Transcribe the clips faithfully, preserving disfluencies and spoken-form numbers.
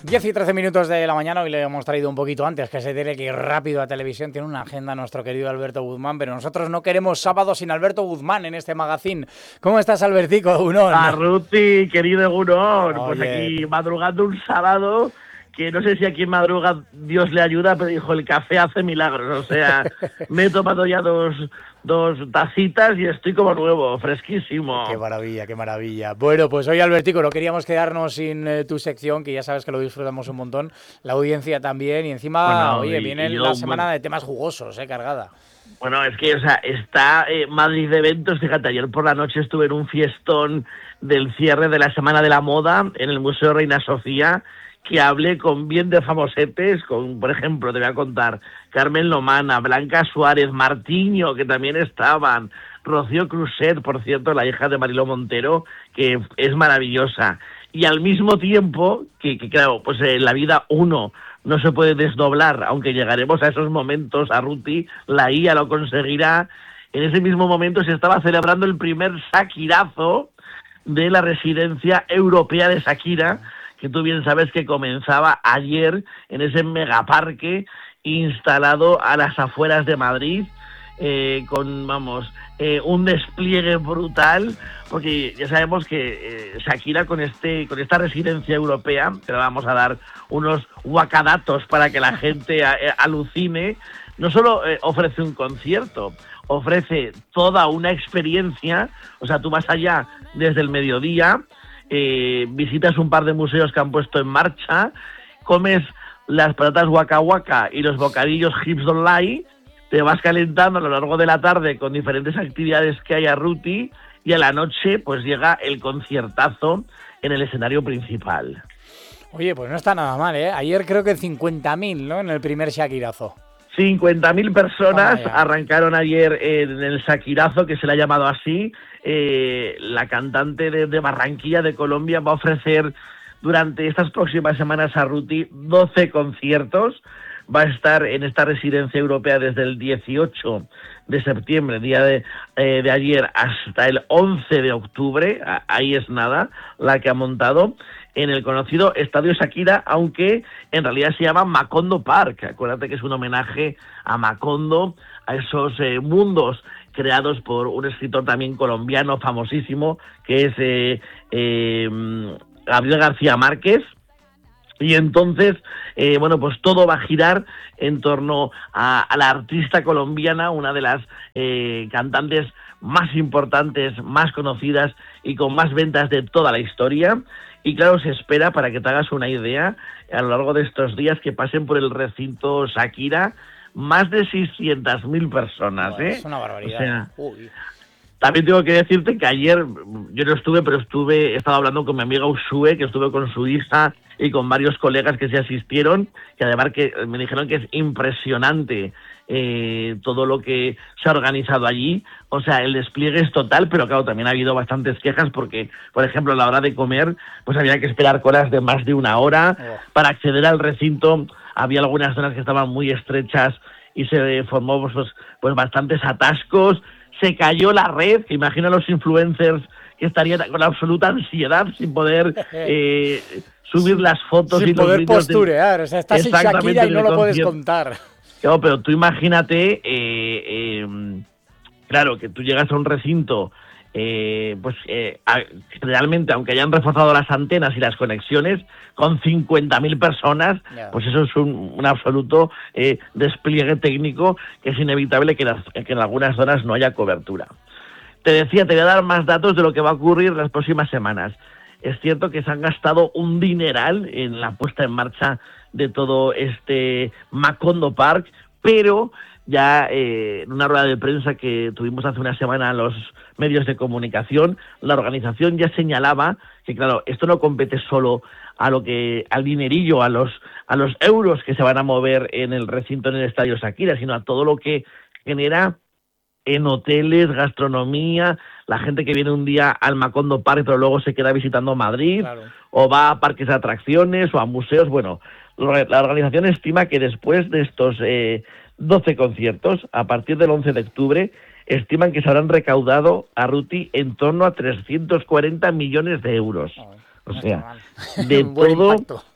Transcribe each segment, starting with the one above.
diez y trece minutos de la mañana, hoy le hemos traído un poquito antes, que se tiene que ir rápido a televisión, tiene una agenda nuestro querido Alberto Guzmán, pero nosotros no queremos sábado sin Alberto Guzmán en este magazine. ¿Cómo estás, Albertico, Egunon? Arruti, querido Egunon, pues aquí madrugando un sábado, que no sé si aquí en madruga Dios le ayuda, pero dijo, el café hace milagros, o sea, me he tomado ya dos... dos tacitas y estoy como nuevo, fresquísimo. Qué maravilla, qué maravilla. Bueno, pues hoy, Albertico, no queríamos quedarnos sin eh, tu sección, que ya sabes que lo disfrutamos un montón, la audiencia también, y encima, bueno, oye, y, viene y yo, la semana bueno, de temas jugosos, eh, cargada. Bueno, es que, o sea, está eh, Madrid de eventos, fíjate, ayer por la noche estuve en un fiestón del cierre de la Semana de la Moda en el Museo Reina Sofía, que hablé con bien de famosetes, con, por ejemplo, te voy a contar, Carmen Lomana, Blanca Suárez, Martiño, que también estaban, Rocío Cruzet, por cierto, la hija de Mariló Montero, que es maravillosa. Y al mismo tiempo, que, que claro, pues en eh, la vida uno no se puede desdoblar, aunque llegaremos a esos momentos, a Ruti, la I A lo conseguirá. En ese mismo momento se estaba celebrando el primer Shakirazo de la residencia europea de Shakira, que tú bien sabes que comenzaba ayer en ese megaparque instalado a las afueras de Madrid, eh, con, vamos, eh, un despliegue brutal, porque ya sabemos que eh, Shakira con este con esta residencia europea, que le vamos a dar unos guacadatos para que la gente a, a, alucine, no solo eh, ofrece un concierto, ofrece toda una experiencia, o sea, tú vas allá desde el mediodía, Eh, visitas un par de museos que han puesto en marcha, comes las patatas Waka Waka y los bocadillos Hips Don't Lie, te vas calentando a lo largo de la tarde con diferentes actividades que hay a Ruti, y a la noche pues llega el conciertazo en el escenario principal. Oye, pues no está nada mal, ¿eh? Ayer creo que cincuenta mil, ¿no? En el primer Shakirazo. cincuenta mil personas oh, arrancaron ayer en el Shakirazo, que se le ha llamado así. Eh, la cantante de, de Barranquilla, de Colombia, va a ofrecer durante estas próximas semanas a Ruti doce conciertos. Va a estar en esta residencia europea desde el dieciocho de septiembre, día de, eh, de ayer, hasta el once de octubre. Ahí es nada la que ha montado en el conocido Estadio Shakira, aunque en realidad se llama Macondo Park. Acuérdate que es un homenaje a Macondo, a esos eh, mundos creados por un escritor también colombiano famosísimo, que es eh, eh, Gabriel García Márquez. Y entonces, eh, bueno, pues todo va a girar en torno a, a la artista colombiana, una de las eh, cantantes más importantes, más conocidas y con más ventas de toda la historia. Y claro, se espera, para que te hagas una idea, a lo largo de estos días que pasen por el recinto Shakira más de seiscientas mil personas, ¿eh? Es una barbaridad. O sea, Uy. También tengo que decirte que ayer, yo no estuve, pero estuve, he estado hablando con mi amiga Usue, que estuve con su hija y con varios colegas que se asistieron, que además que me dijeron que es impresionante eh, todo lo que se ha organizado allí. O sea, el despliegue es total, pero claro, también ha habido bastantes quejas porque, por ejemplo, a la hora de comer, pues había que esperar colas de más de una hora. Oh. Para acceder al recinto había algunas zonas que estaban muy estrechas y se formó pues, pues, pues bastantes atascos. Se cayó la red, que imagino a los influencers que estarían con absoluta ansiedad sin poder eh, subir las fotos sin y poder los vídeos. posturear, de... o sea, estás en Shakira y no lo puedes contar. Claro, pero tú imagínate, eh, eh, claro, que tú llegas a un recinto, eh, pues eh, a, realmente, aunque hayan reforzado las antenas y las conexiones, con cincuenta mil personas, yeah. pues eso es un, un absoluto eh, despliegue técnico, que es inevitable que, las, que en algunas zonas no haya cobertura. Te decía, te voy a dar más datos de lo que va a ocurrir en las próximas semanas. Es cierto que se han gastado un dineral en la puesta en marcha de todo este Macondo Park, pero ya eh, en una rueda de prensa que tuvimos hace una semana en los medios de comunicación, la organización ya señalaba que, claro, esto no compete solo a lo que al dinerillo, a los a los euros que se van a mover en el recinto, en el Estadio Shakira, sino a todo lo que genera en hoteles, gastronomía, la gente que viene un día al Macondo Park pero luego se queda visitando Madrid, claro. o va a parques de atracciones o a museos. Bueno, la organización estima que después de estos eh, doce conciertos, a partir del once de octubre, estiman que se habrán recaudado a Ruti en torno a trescientos cuarenta millones de euros. Oh, o no sea, de todo,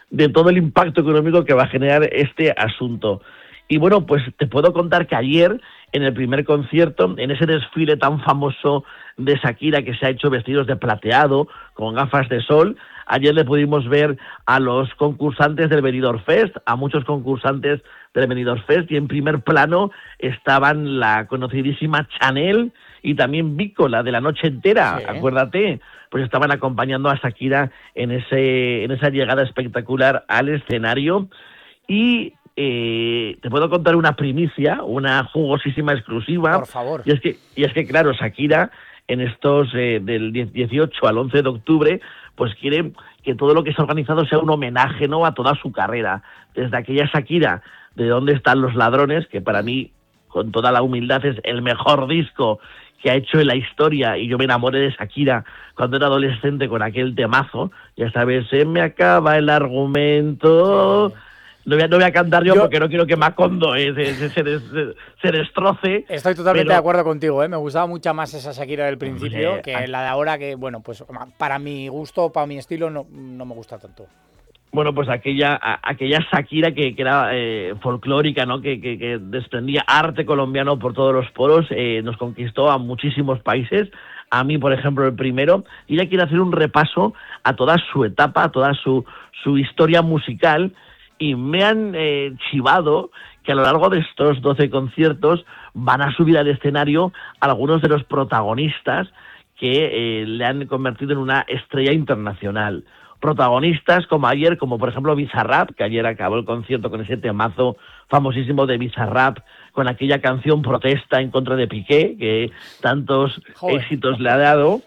de todo el impacto económico que va a generar este asunto. Y bueno, pues te puedo contar que ayer, en el primer concierto, en ese desfile tan famoso de Shakira que se ha hecho vestidos de plateado, con gafas de sol, ayer le pudimos ver a los concursantes del Benidorm Fest, a muchos concursantes del Benidorm Fest, y en primer plano estaban la conocidísima Chanel y también Vico, la de La Noche Entera, sí. Acuérdate, pues estaban acompañando a Shakira en ese en esa llegada espectacular al escenario. Y eh, te puedo contar una primicia, una jugosísima exclusiva. Por favor. Y es que, y es que claro, Shakira en estos eh, del dieciocho al once de octubre, pues quiere que todo lo que se ha organizado sea un homenaje, ¿no?, a toda su carrera. Desde aquella Shakira de ¿Dónde están los ladrones?, que para mí, con toda la humildad, es el mejor disco que ha hecho en la historia, y yo me enamoré de Shakira cuando era adolescente con aquel temazo. Ya sabes, se me acaba el argumento... Sí. No voy, a, no voy a cantar yo, yo porque no quiero que Macondo eh, se, se, des, se destroce. Estoy totalmente pero... de acuerdo contigo, ¿eh? Me gustaba mucho más esa Shakira del principio Hombre, que a... la de ahora, que, bueno, pues para mi gusto, para mi estilo, no, no me gusta tanto. Bueno, pues aquella a, aquella Shakira que, que era eh, folclórica, ¿no?, que, que, que desprendía arte colombiano por todos los poros, eh, nos conquistó a muchísimos países. A mí, por ejemplo, el primero. Y ella quiere hacer un repaso a toda su etapa, a toda su, su historia musical. Y me han eh, chivado que a lo largo de estos doce conciertos van a subir al escenario algunos de los protagonistas que eh, le han convertido en una estrella internacional. Protagonistas como ayer, como por ejemplo Bizarrap, que ayer acabó el concierto con ese temazo famosísimo de Bizarrap, con aquella canción protesta en contra de Piqué, que tantos Joder. éxitos le ha dado.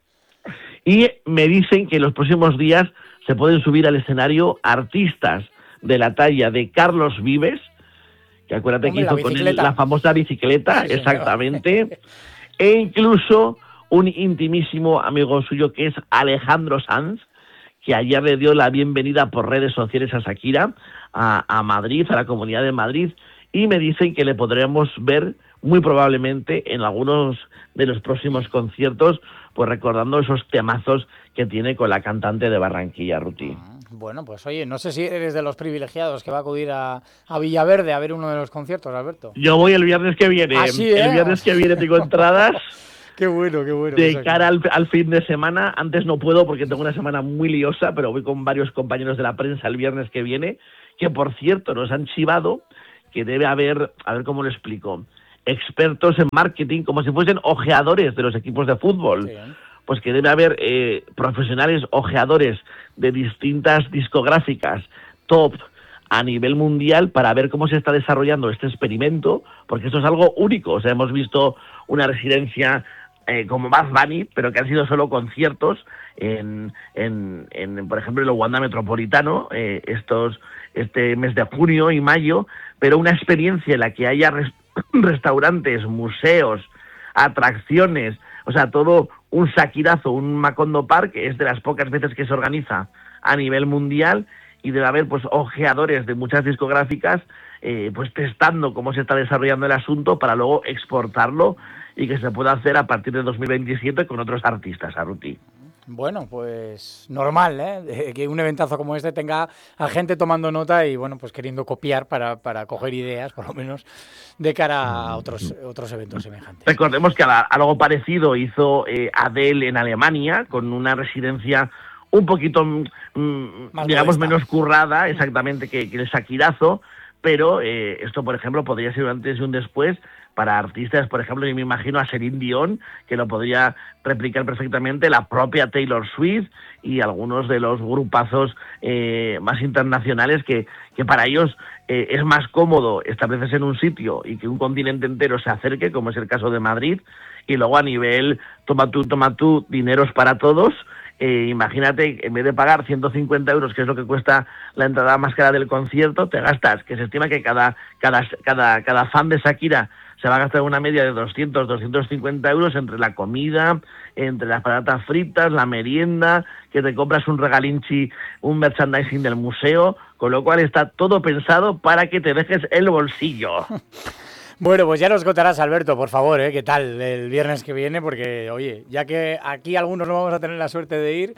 Y me dicen que en los próximos días se pueden subir al escenario artistas de la talla de Carlos Vives, que acuérdate Hombre, que hizo con él la famosa bicicleta, sí, exactamente, e incluso un intimísimo amigo suyo que es Alejandro Sanz, que ayer le dio la bienvenida por redes sociales a Shakira, a, a Madrid, a la Comunidad de Madrid, y me dicen que le podremos ver muy probablemente en algunos de los próximos conciertos, pues recordando esos temazos que tiene con la cantante de Barranquilla, Ruti. Bueno, pues oye, no sé si eres de los privilegiados que va a acudir a, a Villaverde a ver uno de los conciertos, Alberto. Yo voy el viernes que viene. ¿Ah, sí, eh? El viernes que viene tengo entradas. Qué bueno, qué bueno. De cara al, al fin de semana. Antes no puedo porque tengo una semana muy liosa, pero voy con varios compañeros de la prensa el viernes que viene, que por cierto nos han chivado que debe haber, a ver cómo lo explico, expertos en marketing, como si fuesen ojeadores de los equipos de fútbol. Sí. Pues que debe haber eh, profesionales ojeadores de distintas discográficas top a nivel mundial para ver cómo se está desarrollando este experimento, porque esto es algo único. O sea, hemos visto una residencia eh, como Bad Bunny, pero que han sido solo conciertos en, en, en por ejemplo, en el Wanda Metropolitano, eh, estos este mes de junio y mayo, pero una experiencia en la que haya res- restaurantes, museos, atracciones, o sea, todo un Shakirazo, un Macondo Park, es de las pocas veces que se organiza a nivel mundial, y debe haber pues ojeadores de muchas discográficas eh, pues testando cómo se está desarrollando el asunto para luego exportarlo y que se pueda hacer a partir de dos mil veintisiete con otros artistas, Aruti. Bueno, pues normal, ¿eh? Que un eventazo como este tenga a gente tomando nota y, bueno, pues queriendo copiar para, para coger ideas, por lo menos, de cara a otros, otros eventos semejantes. Recordemos que a, a algo parecido hizo eh, Adele en Alemania, con una residencia un poquito, mmm, digamos, modesta, menos currada, exactamente, que, que el Shakirazo, pero eh, esto, por ejemplo, podría ser un antes y un después para artistas, por ejemplo, yo me imagino a Celine Dion, que lo podría replicar perfectamente, la propia Taylor Swift y algunos de los grupazos eh, más internacionales que, que para ellos eh, es más cómodo establecerse en un sitio y que un continente entero se acerque, como es el caso de Madrid, y luego a nivel toma tú, toma tú, dineros para todos. Eh, imagínate, en vez de pagar ciento cincuenta euros, que es lo que cuesta la entrada más cara del concierto, te gastas, que se estima que cada, cada, cada, cada fan de Shakira se va a gastar una media de doscientos, doscientos cincuenta euros entre la comida, entre las patatas fritas, la merienda, que te compras un regalinchi, un merchandising del museo, con lo cual está todo pensado para que te dejes el bolsillo. Bueno, pues ya nos contarás, Alberto, por favor, ¿eh? ¿Qué tal el viernes que viene? Porque, oye, ya que aquí algunos no vamos a tener la suerte de ir,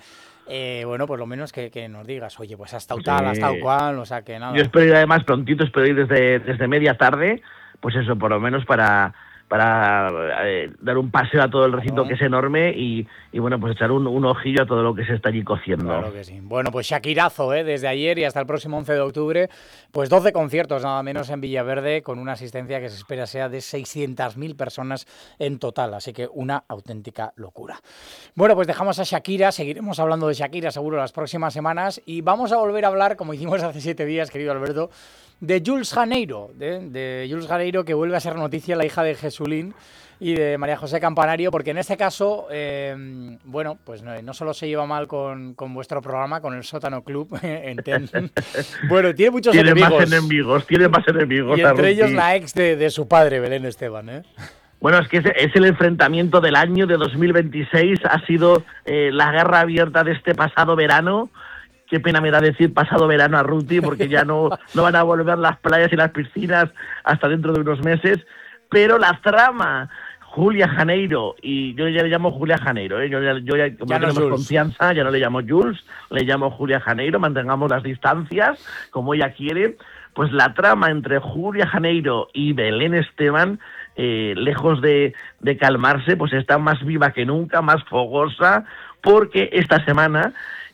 eh, bueno, pues lo menos que, que nos digas, oye, pues ha estado tal, ha estado cual, o sea que nada. Yo espero ir además prontito, espero ir desde, desde media tarde, pues eso, por lo menos para... para eh, dar un paseo a todo el recinto, claro, que es enorme y, y bueno, pues echar un, un ojillo a todo lo que se está allí cociendo. Claro que sí. Bueno, pues Shakirazo, ¿eh? Desde ayer y hasta el próximo once de octubre, pues doce conciertos nada menos en Villaverde, con una asistencia que se espera sea de seiscientas mil personas en total, así que una auténtica locura. Bueno, pues dejamos a Shakira, seguiremos hablando de Shakira seguro las próximas semanas y vamos a volver a hablar, como hicimos hace siete días, querido Alberto, de Jules Janeiro, de, de Jules Janeiro, que vuelve a ser noticia, la hija de Jesulín y de María José Campanario, porque en este caso, eh, bueno, pues no, no solo se lleva mal con, con vuestro programa, con el Sótano Club en Ten. Bueno, tiene muchos tiene enemigos. Tiene más enemigos, tiene más enemigos. Y entre ellos la ex de, de su padre, Belén Esteban, ¿eh? Bueno, es que es, es el enfrentamiento del año de dos mil veintiséis, ha sido eh, la guerra abierta de este pasado verano. Qué pena me da decir pasado verano a Ruti, porque ya no, no van a volver las playas y las piscinas hasta dentro de unos meses. Pero la trama, Julia Janeiro, y yo ya le llamo Julia Janeiro, ¿eh? yo, ya, yo ya, como ya no tenemos confianza, ya no le llamo Jules, le llamo Julia Janeiro, mantengamos las distancias, como ella quiere. Pues la trama entre Julia Janeiro y Belén Esteban, eh, lejos de, de calmarse, pues está más viva que nunca, más fogosa, porque esta semana...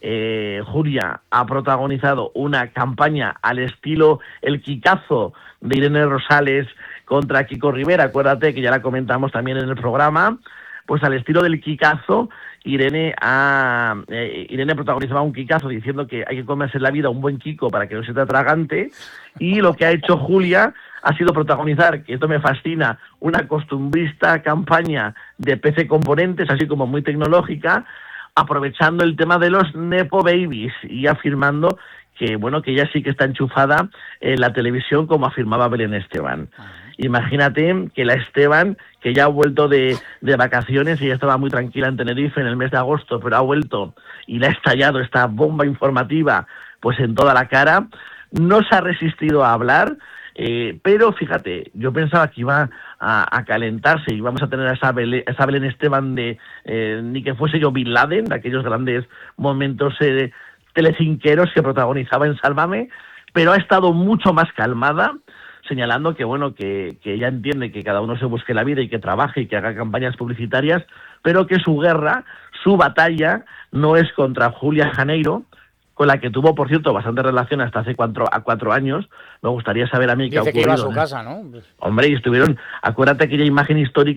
Eh, Julia ha protagonizado una campaña al estilo El Kikazo de Irene Rosales contra Kiko Rivera, acuérdate que ya la comentamos también en el programa, pues al estilo del Kikazo, Irene ha eh, Irene protagonizaba un Kikazo diciendo que hay que comerse en la vida un buen Kiko para que no se te atragante, y lo que ha hecho Julia ha sido protagonizar, que esto me fascina, una costumbrista campaña de P C Componentes, así como muy tecnológica, aprovechando el tema de los Nepo Babies y afirmando que, bueno, que ella sí que está enchufada en la televisión, como afirmaba Belén Esteban. Uh-huh. Imagínate que la Esteban, que ya ha vuelto de, de vacaciones y ya estaba muy tranquila en Tenerife en el mes de agosto, pero ha vuelto y le ha estallado esta bomba informativa pues en toda la cara, no se ha resistido a hablar. Eh, pero fíjate, yo pensaba que iba a, a calentarse y vamos a tener a esa Belén, esa Belén Esteban de eh, ni que fuese yo Bin Laden, de aquellos grandes momentos eh, telecinqueros que protagonizaba en Sálvame, pero ha estado mucho más calmada, señalando que bueno que, que ella entiende que cada uno se busque la vida y que trabaje y que haga campañas publicitarias, pero que su guerra, su batalla, no es contra Julia Janeiro, con la que tuvo, por cierto, bastante relación hasta hace cuatro, a cuatro años. Me gustaría saber a mí qué ha ocurrido. Dice que iba a su casa, ¿no? Hombre, y estuvieron... Acuérdate aquella imagen histórica